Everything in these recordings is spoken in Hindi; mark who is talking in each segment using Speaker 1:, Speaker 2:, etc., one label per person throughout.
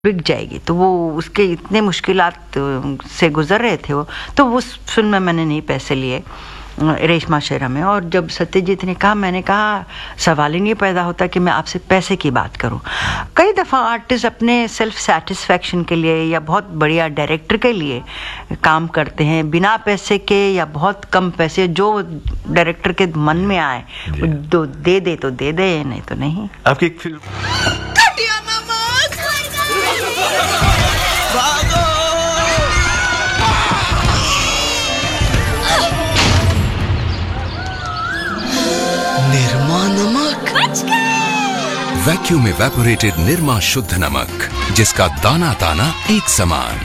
Speaker 1: बिक जाएगी। तो वो उसके इतने मुश्किलात से गुजर रहे थे वो, तो उस फिल्म में मैंने नहीं पैसे लिए रेशमा शेरा में। और जब सत्यजीत ने कहा, मैंने कहा सवाल ही नहीं पैदा होता कि मैं आपसे पैसे की बात करूं। कई दफ़ा आर्टिस्ट अपने सेल्फ सेटिस्फैक्शन के लिए या बहुत बढ़िया डायरेक्टर के लिए काम करते हैं बिना पैसे के या बहुत कम पैसे, जो डायरेक्टर के मन में आए तो दे दे, नहीं तो नहीं।
Speaker 2: आपकी एक फिल्म
Speaker 3: निर्मा नमक,
Speaker 4: वैक्यूम इवेपोरेटेड निर्मा शुद्ध नमक, जिसका दाना दाना एक समान।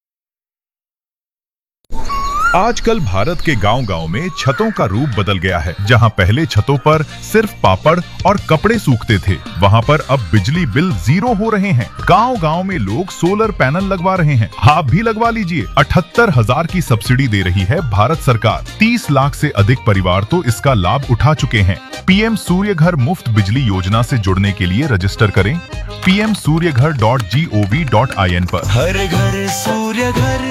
Speaker 5: आजकल भारत के गांव-गांव में छतों का रूप बदल गया है। जहां पहले छतों पर सिर्फ पापड़ और कपड़े सूखते थे, वहां पर अब बिजली बिल 0 हो रहे हैं। गांव-गांव में लोग सोलर पैनल लगवा रहे हैं। आप भी लगवा लीजिए। 78,000 की सब्सिडी दे रही है भारत सरकार। 30 लाख से अधिक परिवार तो इसका लाभ उठा चुके हैं। पीएम सूर्य घर मुफ्त बिजली योजना से जुड़ने के लिए रजिस्टर करें pmsuryaghar.gov.in पर।
Speaker 3: हर घर सूर्य घर।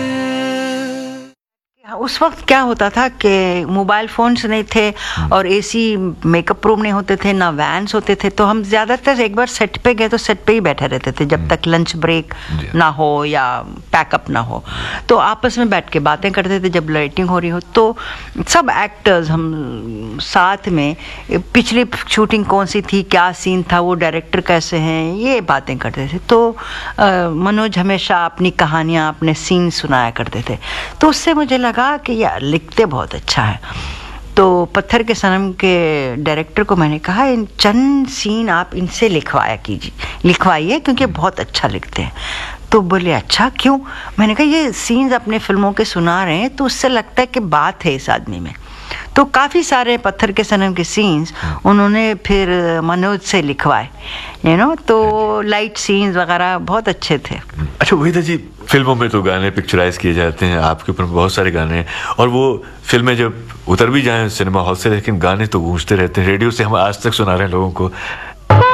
Speaker 1: उस वक्त क्या होता था कि मोबाइल फोन्स नहीं थे और एसी मेकअप रूम नहीं होते थे, ना वैन्स होते थे। तो हम ज़्यादातर एक बार सेट पे गए तो सेट पे ही बैठे रहते थे जब तक लंच ब्रेक ना हो या पैकअप ना हो। तो आपस में बैठ के बातें करते थे जब लाइटिंग हो रही हो। तो सब एक्टर्स हम साथ में पिछली शूटिंग कौन सी थी, क्या सीन था, वो डायरेक्टर कैसे हैं, ये बातें करते थे। तो मनोज हमेशा अपनी कहानियाँ, अपने सीन सुनाया करते थे। तो उससे मुझे लगा कि यार लिखते बहुत अच्छा है। तो पत्थर के सनम के डायरेक्टर को मैंने कहा, इन चंद सीन आप इनसे लिखवाइए क्योंकि बहुत अच्छा लिखते हैं। तो बोले अच्छा क्यों? मैंने कहा ये सीन्स अपने फिल्मों के सुना रहे हैं तो उससे लगता है कि बात है इस आदमी में। तो काफ़ी सारे पत्थर के सनम के सीन्स उन्होंने फिर मनोज से लिखवाए, तो लाइट सीन्स वगैरह बहुत अच्छे थे।
Speaker 2: अच्छा वहीदा जी, फिल्मों में तो गाने पिक्चराइज किए जाते हैं, आपके ऊपर बहुत सारे गाने हैं और वो फिल्में जब उतर भी जाएं सिनेमा हॉल से, लेकिन गाने तो गूंजते रहते हैं। रेडियो से हम आज तक सुना रहे हैं लोगों को।